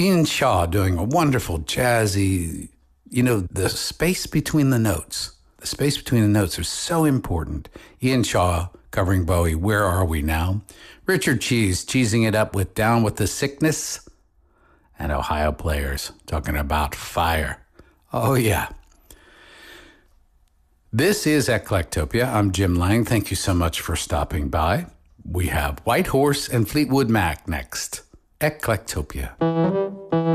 Ian Shaw doing a wonderful jazzy, the space between the notes. The space between the notes are so important. Ian Shaw covering Bowie, Where Are We Now? Richard Cheese cheesing it up with Down with the Sickness. And Ohio Players talking about fire. Oh, yeah. This is Eclectopia. I'm Jim Lang. Thank you so much for stopping by. We have White Horse and Fleetwood Mac next. Eclectopia.